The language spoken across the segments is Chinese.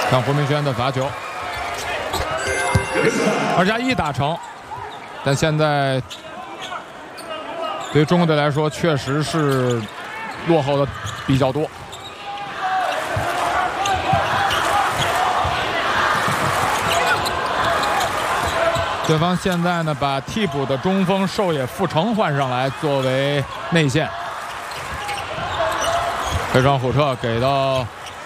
看胡明轩的罚球，2+1打成，但现在对于中国队来说，确实是落后的比较多。对方现在呢，把替补的中锋狩野富成换上来作为内线，飞川虎彻给到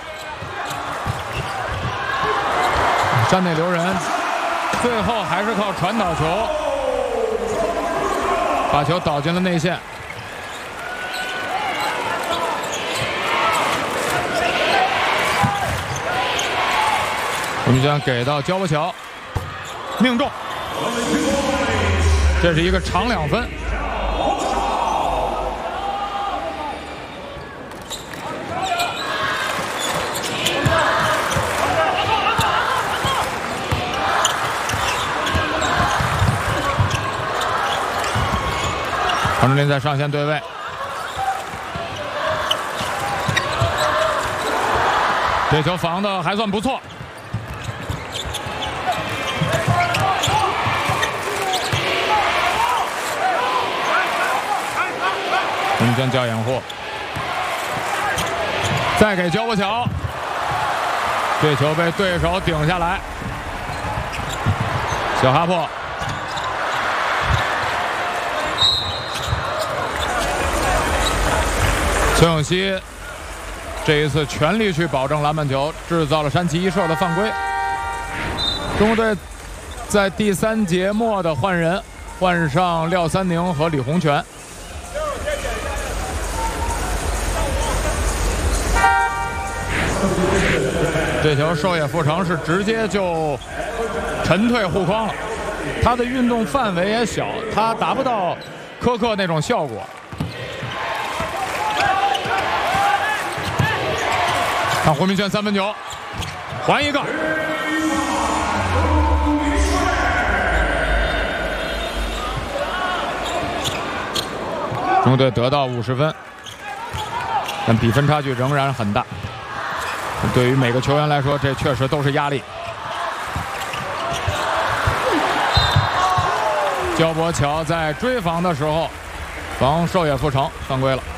山内留人，最后还是靠传导球把球导进了内线。我们将给到焦博乔，命中。这是一个长2分。黄志林在上线对位，这球防的还算不错。红圈叫掩护，再给焦博乔，这球被对手顶下来。小哈珀，崔永熙这一次全力去保证篮板球，制造了山崎一射的犯规。中国队在第3节末的换人，换上廖三宁和李洪权。这球狩野富成是直接就沉退护框了，他的运动范围也小，他达不到苛刻那种效果。看胡明轩3分球，还一个。中国队得到50分，但比分差距仍然很大。对于每个球员来说，这确实都是压力。焦博乔在追防的时候，防狩野富成犯规了。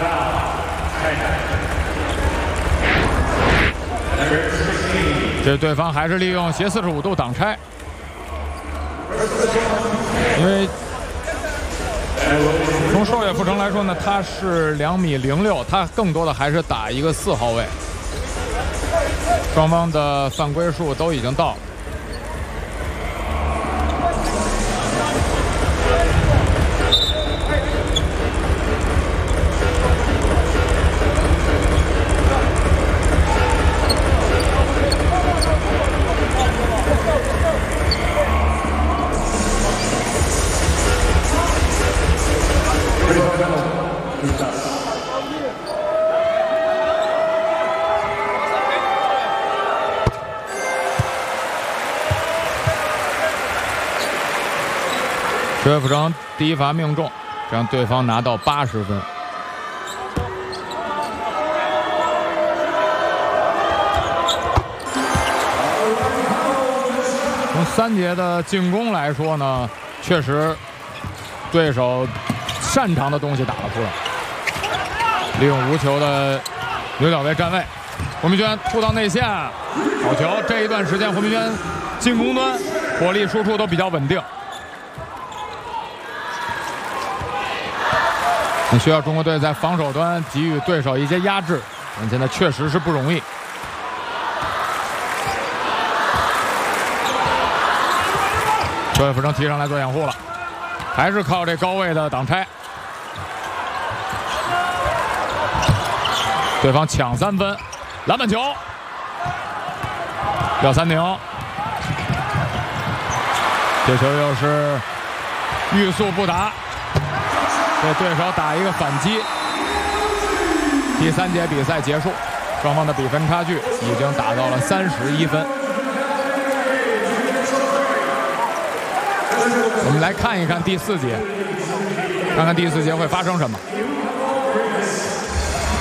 这对方还是利用斜45度挡拆，因为从狩野富成来说呢，他是2.06米，他更多的还是打一个4号位。双方的犯规数都已经到了。狩野富成第一罚命中，让对方拿到80分。从3节的进攻来说呢，确实对手擅长的东西打了出来，利用无球的牛角位站位，胡明轩突到内线，好球！这一段时间胡明轩进攻端火力输出都比较稳定。需要中国队在防守端给予对手一些压制，现在确实是不容易。狩野富成提上来做掩护了，还是靠这高位的挡拆。对方抢3分，篮板球，廖三宁，这球又是欲速不达。给对手打一个反击。第3节比赛结束，双方的比分差距已经达到了31分。我们来看一看第4节，看看第4节会发生什么。